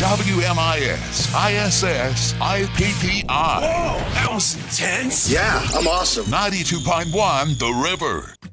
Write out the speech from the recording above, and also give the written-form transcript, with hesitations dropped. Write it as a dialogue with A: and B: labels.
A: WMIS, ISS, IPPI.
B: Whoa, that was intense.
C: Yeah, I'm awesome.
A: 92.1 The River.